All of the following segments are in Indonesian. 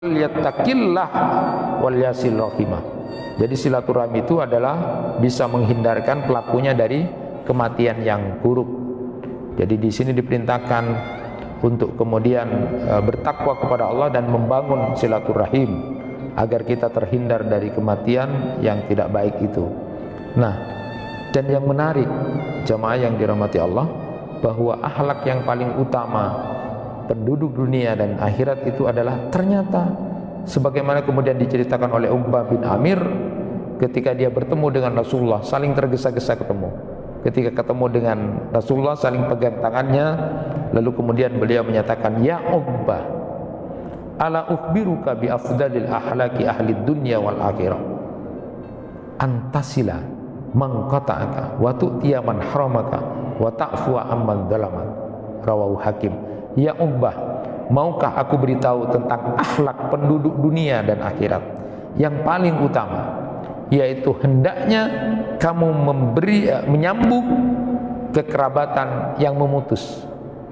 Yattaqillah wal yasil rahimah. Jadi silaturahmi itu adalah bisa menghindarkan pelakunya dari kematian yang buruk. Jadi di sini diperintahkan untuk kemudian bertakwa kepada Allah dan membangun silaturahim agar kita terhindar dari kematian yang tidak baik itu. Nah, dan yang menarik jamaah yang dirahmati Allah, bahwa akhlak yang paling utama penduduk dunia dan akhirat itu adalah ternyata sebagaimana kemudian diceritakan oleh Uqbah bin Amir ketika dia bertemu dengan Rasulullah, saling tergesa-gesa ketemu. Ketika ketemu dengan Rasulullah saling pegang tangannya, lalu kemudian beliau menyatakan, "Ya Uqbah, ala ukhbiruka bi afdalil ahlaki ahli dunya wal akhirah, antasila man qata'aka wa tu'tiya man haramaka wa ta'fuwa amman dzalamak." Rawahu Hakim. Ya Uqbah, maukah aku beritahu tentang akhlak penduduk dunia dan akhirat yang paling utama, yaitu hendaknya kamu menyambung kekerabatan yang memutus,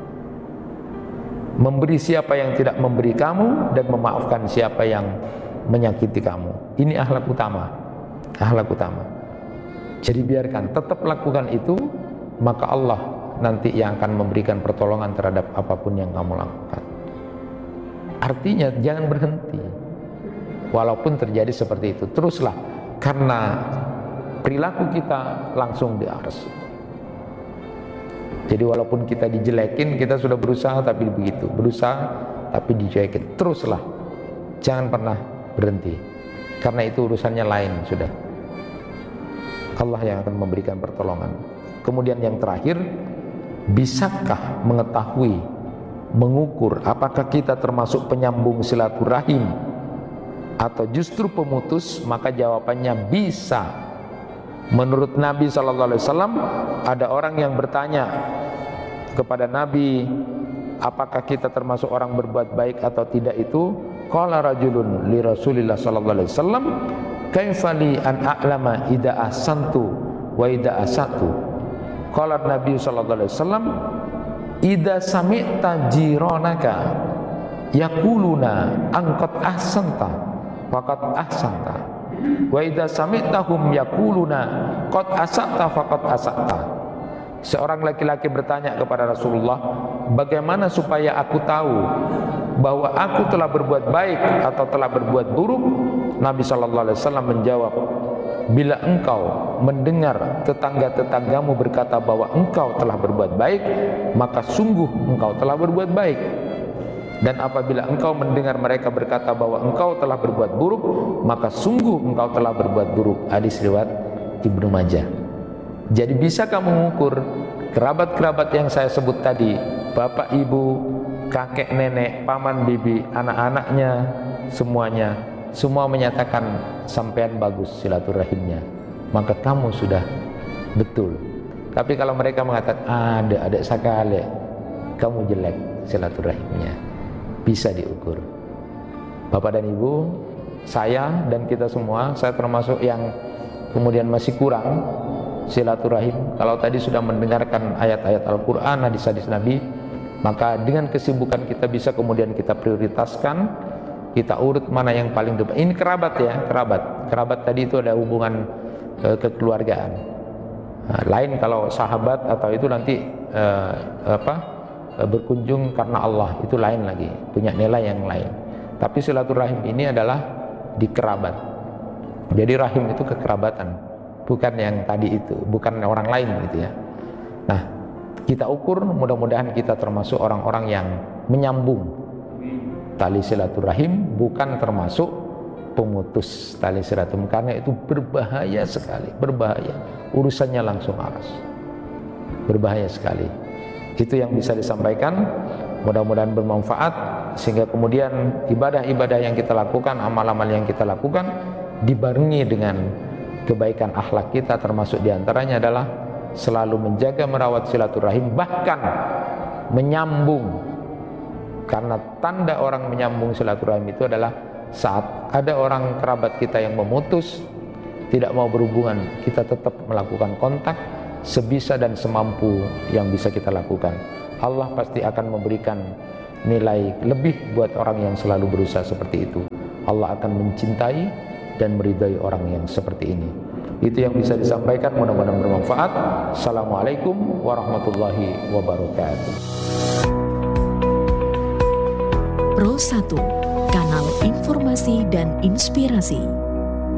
memberi siapa yang tidak memberi kamu, dan memaafkan siapa yang menyakiti kamu. Ini akhlak utama, akhlak utama. Jadi biarkan, tetap lakukan itu, maka Allah nanti yang akan memberikan pertolongan terhadap apapun yang kamu lakukan. Artinya jangan berhenti walaupun terjadi seperti itu, teruslah, karena perilaku kita langsung di arsy. Jadi walaupun kita dijelekin, kita sudah berusaha tapi begitu, berusaha tapi dijelekin, teruslah, jangan pernah berhenti, karena itu urusannya lain sudah. Allah yang akan memberikan pertolongan. Kemudian yang terakhir, bisakah mengetahui, mengukur apakah kita termasuk penyambung silaturahim atau justru pemutus? Maka jawabannya bisa. Menurut Nabi SAW, ada orang yang bertanya kepada Nabi, apakah kita termasuk orang berbuat baik atau tidak itu? Qala rajulun li Rasulillah SAW, kaifa li an a'lama idza ahsantu wa idza asatu? Qala Nabi sallallahu alaihi wasallam, idza sami'ta jiranaka yaquluna angqat ahsanta faqad ahsanta wa idza sami'tahum yaquluna qad asata faqad asata. Seorang laki-laki bertanya kepada Rasulullah, bagaimana supaya aku tahu bahwa aku telah berbuat baik atau telah berbuat buruk? Nabi sallallahu alaihi wasallam menjawab, bila engkau mendengar tetangga-tetanggamu berkata bahwa engkau telah berbuat baik, maka sungguh engkau telah berbuat baik. Dan apabila engkau mendengar mereka berkata bahwa engkau telah berbuat buruk, maka sungguh engkau telah berbuat buruk. Hadis riwayat Ibnu Majah. Jadi bisa kamu mengukur kerabat-kerabat yang saya sebut tadi, bapak, ibu, kakek, nenek, paman, bibi, anak-anaknya, semuanya, semua menyatakan sampean bagus silaturahimnya, maka kamu sudah betul. Tapi kalau mereka mengatakan ada sekali, kamu jelek silaturahimnya, bisa diukur. Bapak dan ibu, saya dan kita semua, saya termasuk yang kemudian masih kurang silaturahim. Kalau tadi sudah mendengarkan ayat-ayat Al-Quran, hadis-hadis Nabi, maka dengan kesibukan kita bisa kemudian kita prioritaskan, kita urut mana yang paling depan. Ini kerabat ya, kerabat tadi itu ada hubungan kekeluargaan. Nah, lain kalau sahabat atau itu nanti berkunjung karena Allah, itu lain lagi, punya nilai yang lain. Tapi silaturahim ini adalah di kerabat. Jadi rahim itu kekerabatan, bukan yang tadi itu, bukan orang lain gitu ya. Nah, kita ukur, mudah-mudahan kita termasuk orang-orang yang menyambung tali silaturahim, bukan termasuk pemutus tali silaturahim, karena itu berbahaya sekali, berbahaya, urusannya langsung aras, berbahaya sekali. Itu yang bisa disampaikan, mudah-mudahan bermanfaat, sehingga kemudian ibadah-ibadah yang kita lakukan, amal-amal yang kita lakukan dibarengi dengan kebaikan akhlak kita, termasuk diantaranya adalah selalu menjaga merawat silaturahim, bahkan menyambung. Karena tanda orang menyambung silaturahim itu adalah saat ada orang kerabat kita yang memutus, tidak mau berhubungan, kita tetap melakukan kontak sebisa dan semampu yang bisa kita lakukan. Allah pasti akan memberikan nilai lebih buat orang yang selalu berusaha seperti itu. Allah akan mencintai dan meridai orang yang seperti ini. Itu yang bisa disampaikan, mudah-mudahan bermanfaat. Assalamualaikum warahmatullahi wabarakatuh. Pro 1, kanal informasi dan inspirasi.